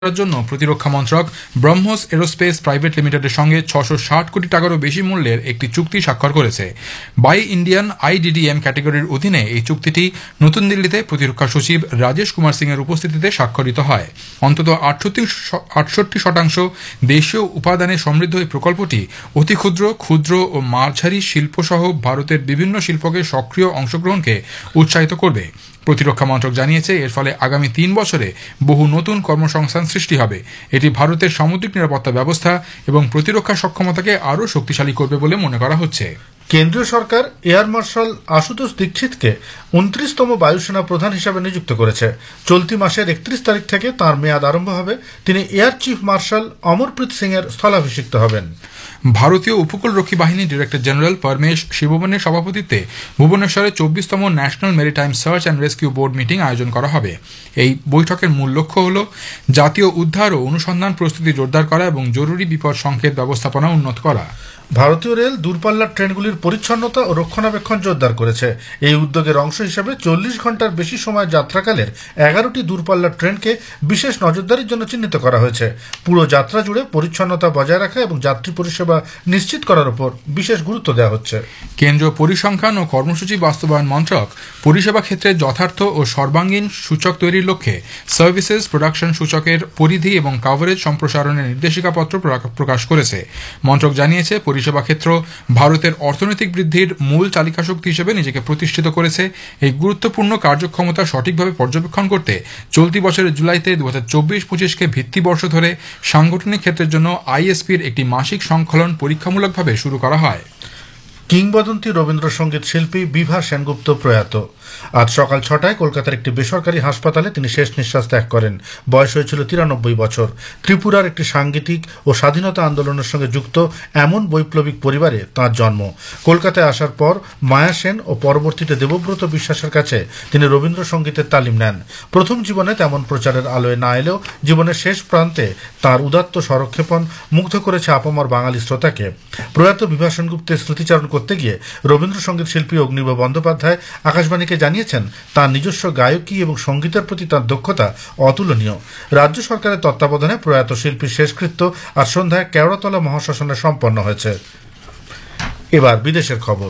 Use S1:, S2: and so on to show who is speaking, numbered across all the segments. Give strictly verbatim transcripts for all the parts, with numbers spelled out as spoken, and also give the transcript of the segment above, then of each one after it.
S1: করার জন্য প্রতিরক্ষা মন্ত্রক ব্রহ্মোস এরোস্পেস প্রাইভেট লিমিটেডের সঙ্গে ছশো ষাট কোটি টাকারও বেশি মূল্যের একটি চুক্তি স্বাক্ষর করেছে। বাই ইন্ডিয়ান আইডিডিএম ক্যাটাগরির অধীনে এই চুক্তিটি নতুন দিল্লিতে প্রতিরক্ষা সচিব রাজেশ কুমার সিং এর উপস্থিতিতে স্বাক্ষরিত হয়। অন্তত আটষট্টি শতাংশ দেশীয় উপাদানে সমৃদ্ধ এই প্রকল্পটি অতি ক্ষুদ্র ক্ষুদ্র ও মাঝারি শিল্প সহ ভারতের বিভিন্ন শিল্পকে সক্রিয় অংশগ্রহণকে উৎসাহিত করবে। প্রতিরক্ষা মন্ত্রক জানিয়েছে, এর ফলে আগামী তিন বছরে বহু নতুন কর্মসংস্থান সৃষ্টি হবে। এটি ভারতের সামুদ্রিক নিরাপত্তা ব্যবস্থা এবং প্রতিরক্ষা সক্ষমতাকে আরও শক্তিশালী করবে বলে মনে করা হচ্ছে।
S2: কেন্দ্রীয় সরকার এয়ার মার্শাল আশুতোষ দীক্ষিতকে উনত্রিশতম বায়ুসেনা প্রধান হিসেবে নিযুক্ত করেছে। চলতি মাসের একত্রিশ তারিখ থেকে তাঁর মেয়াদ আরম্ভ হবে। তিনি air chief marshal Amarpreet Singh এর স্থলাভিষিক্ত হবেন।
S1: ভারতীয় উপকূলরক্ষী বাহিনী ডিরেক্টর জেনারেল পরমেশ শিববনের সভাপতিত্বে ভুবনেশ্বরে চব্বিশতম national maritime search and rescue board meeting আয়োজন করা হবে। এই বৈঠকের মূল লক্ষ্য হল জাতীয় উদ্ধার ও অনুসন্ধান প্রস্তুতি জোরদার করা এবং জরুরি বিপদ সংকেত ব্যবস্থাপনা উন্নত করা।
S2: ভারতীয় রেল দূরপাল্লার ট্রেনগুলির পরিচ্ছন্নতা ও রক্ষণাবেক্ষণ জোরদার করেছে। এই উদ্যোগের অংশ হিসেবে চল্লিশ ঘন্টার বেশি সময় যাত্রাকালের এগারোটি দূরপাল্লার ট্রেনকে বিশেষ নজরদারির জন্য চিহ্নিত করা হয়েছে। পুরো যাত্রা জুড়ে পরিচ্ছন্নতা বজায় রাখা এবং যাত্রী পরিষেবা নিশ্চিত করার উপর বিশেষ গুরুত্ব দেওয়া হচ্ছে।
S1: কেন্দ্রীয় পরিসংখ্যান ও কর্মসূচি বাস্তবায়ন মন্ত্রক পরিষেবা ক্ষেত্রে যথার্থ ও সর্বাঙ্গীন সূচক তৈরির লক্ষ্যে সার্ভিসেস প্রোডাকশন সূচকের পরিধি এবং কাভারেজ সম্প্রসারণের নির্দেশিকাপত্র প্রকাশ করেছে। মন্ত্রক জানিয়েছে, পরিষেবা ক্ষেত্র ভারতের অর্থনৈতিক বৃদ্ধির মূল চালিকা শক্তি হিসেবে নিজেকে প্রতিষ্ঠিত করেছে। এই গুরুত্বপূর্ণ কার্যক্ষমতা সঠিকভাবে পর্যবেক্ষণ করতে চলতি বছরের জুলাইতে দু হাজার চব্বিশ পঁচিশকে ভিত্তিবর্ষ ধরে সাংগঠনিক ক্ষেত্রের জন্য আইএসপির একটি মাসিক সংকলন পরীক্ষামূলকভাবে শুরু করা হয়।
S2: কিংবদন্তি রবীন্দ্রসঙ্গীত শিল্পী বিভা সেনগুপ্ত প্রয়াত। আজ সকাল ছটায় কলকাতার একটি বেসরকারি হাসপাতালে তিনি শেষ নিঃশ্বাস ত্যাগ করেন। বয়স হয়েছিল তিরানব্বই বছর। ত্রিপুরার একটি সাংগীতিক ও স্বাধীনতা আন্দোলনের সঙ্গে যুক্ত এমন বৈপ্লবিক পরিবারে তাঁর জন্ম। কলকাতায় আসার পর মায়া সেন ও পরবর্তীতে দেবব্রত বিশ্বাসের কাছে তিনি রবীন্দ্রসঙ্গীতের তালিম নেন। প্রথম জীবনে তেমন প্রচারের আলোয় না এলেও জীবনের শেষ প্রান্তে তাঁর উদাত্ত স্বরক্ষেপণ মুগ্ধ করেছে আপামর বাঙালি শ্রোতাকে। প্রয়াত বিভা সেনগুপ্তের স্মৃতিচারণ করতে গিয়ে রবীন্দ্রসঙ্গীত শিল্পী অগ্নিব বন্দ্যোপাধ্যায় আকাশবাণীকে জানিয়েছেন, তার নিজস্ব গায়কী এবং সঙ্গীতের প্রতি তার দক্ষতা অতুলনীয়। রাজ্য সরকারের তত্ত্বাবধানে প্রয়াত শিল্পীর শেষকৃত্য আজ সন্ধ্যায় কেওড়াতলা মহাশ্মশানে সম্পন্ন হয়েছে। এবার বিদেশের খবর।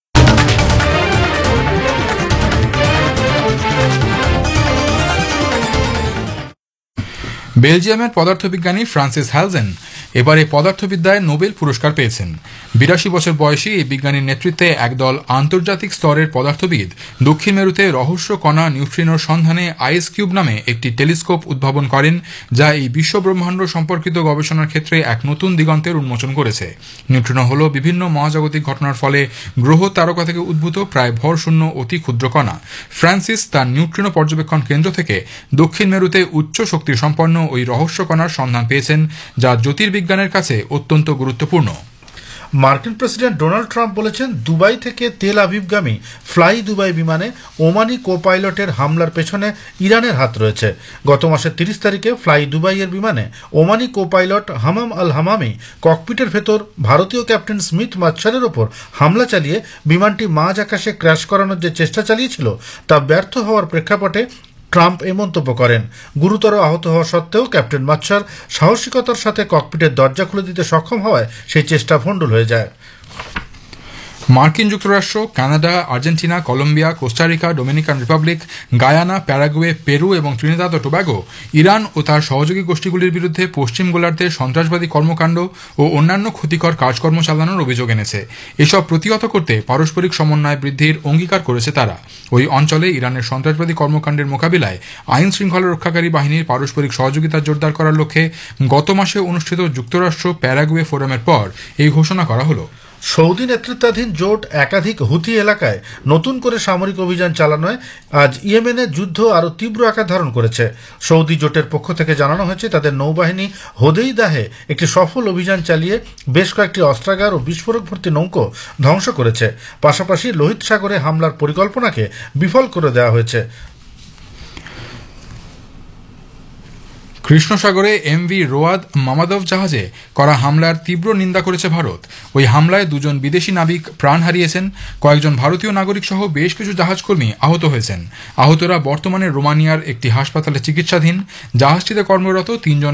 S1: বেলজিয়ামের পদার্থবিজ্ঞানী ফ্রান্সিস হ্যালজেন এবারে পদার্থবিদ্যায় নোবেল পুরস্কার পেয়েছেন। বিরাশি বছর বয়সী এই বিজ্ঞানীর নেতৃত্বে একদল আন্তর্জাতিক স্তরের পদার্থবিদ দক্ষিণ মেরুতে রহস্য কণা নিউট্রিনোর সন্ধানে আইস কিউব নামে একটি টেলিস্কোপ উদ্ভাবন করেন, যা এই বিশ্বব্রহ্মাণ্ড সম্পর্কিত গবেষণার ক্ষেত্রে এক নতুন দিগন্তের উন্মোচন করেছে। নিউট্রিনো হল বিভিন্ন মহাজাগতিক ঘটনার ফলে গ্রহ তারকা থেকে উদ্ভূত প্রায় ভরশূন্য অতি ক্ষুদ্র কণা। ফ্রান্সিস তার নিউট্রিনো পর্যবেক্ষণ কেন্দ্র থেকে দক্ষিণ মেরুতে উচ্চ শক্তি সম্পন্ন ওই রহস্য কণার সন্ধান পেয়েছেন, যা জ্যোতির্বিজ্ঞানের কাছে অত্যন্ত গুরুত্বপূর্ণ।
S2: মার্কিন প্রেসিডেন্ট ডোনাল্ড ট্রাম্প বলেছেন, দুবাই থেকে তেল আভিভগামী ফ্লাই দুবাই বিমানে ওমানি কো পাইলটের হামলার পেছনে ইরানের হাত রয়েছে। গত মাসের তিরিশ তারিখে ফ্লাই দুবাইয়ের বিমানে ওমানি কো পাইলট হামাম আল হামামি ককপিটের ভেতর ভারতীয় ক্যাপ্টেন স্মিথ মাচ্ছারের ওপর হামলা চালিয়ে বিমানটি মাঝ আকাশে ক্র্যাশ করানোর যে চেষ্টা চালিয়েছিল তা ব্যর্থ হওয়ার প্রেক্ষাপটে ট্রাম্প এ মন্তব্য করেন। গুরুতর আহত হওয়া সত্ত্বেও ক্যাপ্টেন মাচ্ছার সাহসিকতার সাথে ককপিটের দরজা খুলে দিতে সক্ষম হওয়ায় সেই চেষ্টা ভণ্ডুল হয়ে যায়।
S1: মার্কিন যুক্তরাষ্ট্র, Canada, Argentina, Colombia, Costa Rica, Dominican Republic, Guyana, Paraguay, Peru এবং ত্রিনিদাদ ও টোব্যাগো ইরান ও তার সহযোগী গোষ্ঠীগুলির বিরুদ্ধে পশ্চিম গোলার্ধে সন্ত্রাসবাদী কর্মকাণ্ড ও অন্যান্য ক্ষতিকর কাজকর্ম চালানোর অভিযোগ এনেছে। এসব প্রতিহত করতে পারস্পরিক সমন্বয় বৃদ্ধির অঙ্গীকার করেছে তারা। ওই অঞ্চলে ইরানের সন্ত্রাসবাদী কর্মকাণ্ডের মোকাবিলায় আইন শৃঙ্খলা রক্ষাকারী বাহিনীর পারস্পরিক সহযোগিতা জোরদার করার লক্ষ্যে গত মাসে অনুষ্ঠিত যুক্তরাষ্ট্র প্যারাগুয়ে ফোরামের পর এই ঘোষণা করা হলো।
S2: সৌদি নেতৃত্বাধীন জোট একাধিক হুথি এলাকায় নতুন করে সামরিক অভিযান চালানোয় আজ ইয়েমেনের যুদ্ধ আরও তীব্র আকার ধারণ করেছে। সৌদি জোটের পক্ষ থেকে জানানো হয়েছে, তাদের নৌবাহিনী হোদেইদাহে একটি সফল অভিযান চালিয়ে বেশ কয়েকটি অস্ত্রাগার ও বিস্ফোরক ভর্তি নৌকো ধ্বংস করেছে। পাশাপাশি লোহিত সাগরে হামলার পরিকল্পনাকে বিফল করে দেওয়া হয়েছে।
S1: কৃষ্ণসাগরে এমভি রোয়াদ মামাদভ জাহাজে করা হামলার তীব্র নিন্দা করেছে ভারত। ওই হামলায় দুজন বিদেশি নাবিক প্রাণ হারিয়েছেন, কয়েকজন ভারতীয় নাগরিক সহ বেশ কিছু জাহাজকর্মী আহত হয়েছেন। আহতরা বর্তমানে রোমানিয়ার একটি হাসপাতালে চিকিৎসাধীন। জাহাজটিতে কর্মরত তিনজন